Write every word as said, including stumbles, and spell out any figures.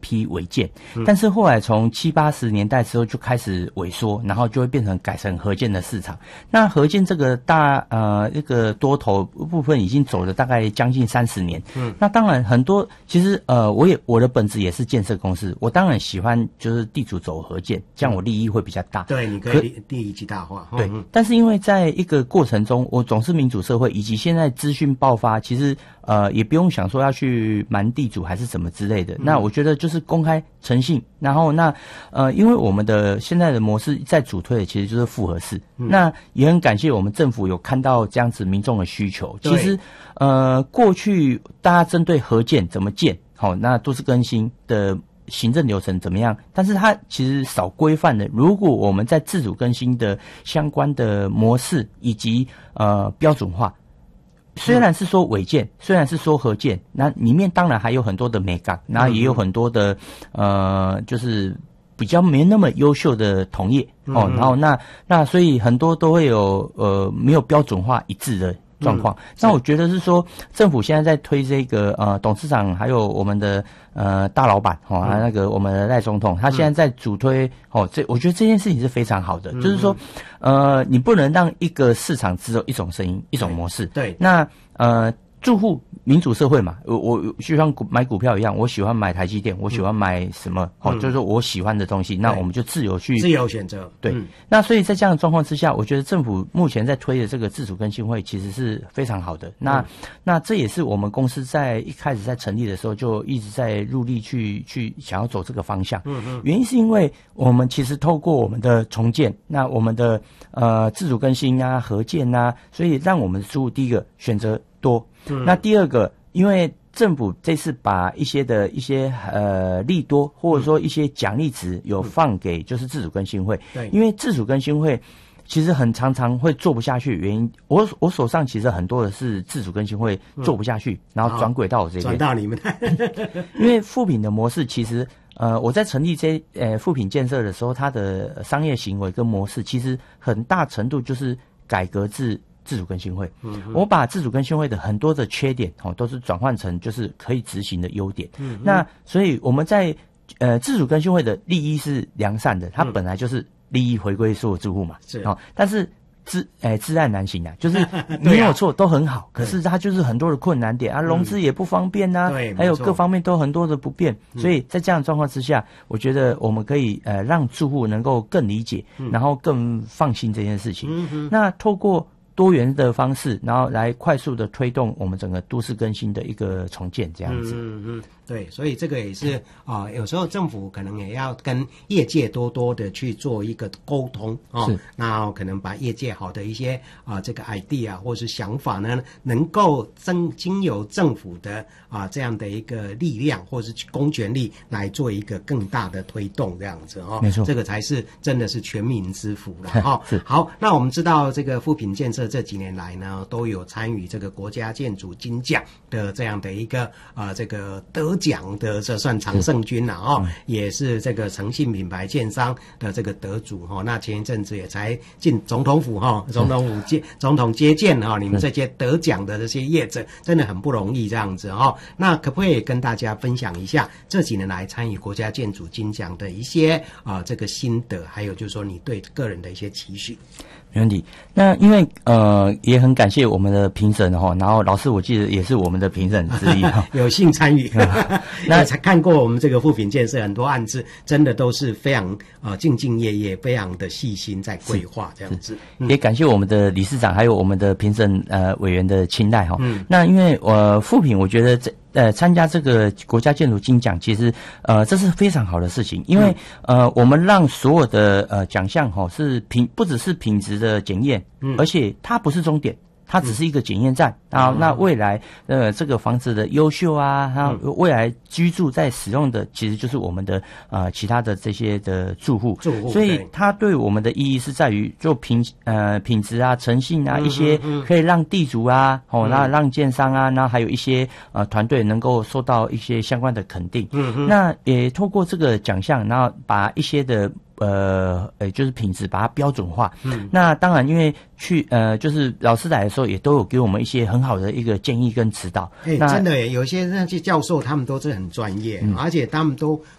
批违建，嗯、但是后来从七八十年代之后就开始萎缩，然后就会变成改成合建的市场。那合建这个大呃一个多头部分已经走了大概将近三十年。嗯，那当然很多其实呃我也我的本质也是建设公司，我当然喜欢就是地主走合建，这样我利益会比较大。 对，你可以利益极大化。 对，嗯、但是因为在一个过程中，我总是民主社会，以及现在资讯爆发，其实呃也不用想说要去瞒地主还是什么之类的。嗯、那我觉得就是公开诚信，然后那呃因为我们的现在的模式在主推的其实就是复合式，嗯、那也很感谢我们政府有看到这样子民众的需求。其实呃过去大家针对合建怎么建，好、哦，那都市更新的行政流程怎么样？但是它其实少规范的。如果我们在自主更新的相关的模式以及呃标准化，虽然是说违建，虽然是说合建，那里面当然还有很多的美感，然后也有很多的呃就是比较没那么优秀的同业哦，然后那那所以很多都会有呃没有标准化一致的状况。嗯、那我觉得是说，政府现在在推这个呃董事长还有我们的呃大老板哦，嗯、那个我们的赖总统，他现在在主推哦，这我觉得这件事情是非常好的，嗯、就是说呃你不能让一个市场只有一种声音一种模式。 对， 那呃。住户民主社会嘛，我我就像买股票一样，我喜欢买台积电，我喜欢买什么，嗯、哦，就是说我喜欢的东西，那我们就自由去自由选择。 对，嗯、那所以在这样的状况之下，我觉得政府目前在推的这个自主更新会其实是非常好的。那、嗯、那这也是我们公司在一开始在成立的时候就一直在入力去去想要走这个方向。嗯嗯，原因是因为我们其实透过我们的重建，那我们的呃自主更新啊、合建啊，所以让我们的住户第一个选择多。嗯、那第二个，因为政府这次把一些的一些呃利多或者说一些奖励值有放给就是自主更新会，对、嗯，因为自主更新会其实很常常会做不下去，原因我我手上其实很多的是自主更新会做不下去，嗯、然后转轨到我这边， 转到你们， 因为富品的模式其实呃我在成立这呃富品建设的时候，它的商业行为跟模式其实很大程度就是改革至自主更新会，嗯、我把自主更新会的很多的缺点哦，都是转换成就是可以执行的优点。嗯、那所以我们在呃自主更新会的利益是良善的，它本来就是利益回归所有住户嘛，是哦，但是知诶知案难行啊，就是没有错、啊、都很好，可是它就是很多的困难点啊，融资也不方便啊，对，还有各方面都很多的不便，嗯、所以在这样的状况之下，我觉得我们可以呃让住户能够更理解，嗯、然后更放心这件事情。嗯、那透过多元的方式，然后来快速的推动我们整个都市更新的一个重建，这样子。 嗯嗯，对，所以这个也是啊、呃，有时候政府可能也要跟业界多多的去做一个沟通啊，哦、那可能把业界好的一些啊、呃、这个 idea 或是想法呢，能够经经由政府的啊、呃、这样的一个力量或是公权力来做一个更大的推动，这样子哦， 没错， 这个才是真的是全民之福了哈、哦。好，那我们知道这个富品建设这几年来呢，都有参与这个国家建筑金奖的这样的一个啊、呃、这个得奖的，这算常胜军了哦，嗯、也是这个诚信品牌建商的这个得主哈、哦。那前一阵子也才进总统府哈、哦，总统府接总统接见哈、哦，你们这些得奖的这些业者真的很不容易这样子哈、哦。那可不可以跟大家分享一下这几年来参与国家建筑金奖的一些啊、呃、这个心得，还有就是说你对个人的一些期许？ 没问题。那因为呃也很感谢我们的评审哈，然后老师我记得也是我们的评审之一哈， 有幸参与。那才看过我们这个富品建设很多案子，真的都是非常呃兢兢业业，非常的细心在规划这样子。 嗯、也感谢我们的理事长还有我们的评审呃委员的青睐哈。嗯，那因为呃富品我觉得这。呃，参加这个国家建筑金奖，其实呃这是非常好的事情，因为、嗯、呃我们让所有的呃奖项哈是品不只是品质的检验，嗯，而且它不是终点。它只是一个检验站，然后、嗯、那未来呃这个房子的优秀啊，然后未来居住在使用的其实就是我们的呃其他的这些的住户，住户，所以它对我们的意义是在于就品呃品质啊、诚信啊、嗯、一些可以让地主啊，哦，那、嗯、让建商啊，然后还有一些呃团队能够受到一些相关的肯定。嗯，那也透过这个奖项，然后把一些的。呃，呃，就是品质把它标准化。嗯，那当然，因为去呃，就是老师来的时候也都有给我们一些很好的一个建议跟指导。 哎、欸，真的耶，有些那些教授他们都是很专业，嗯、而且他们都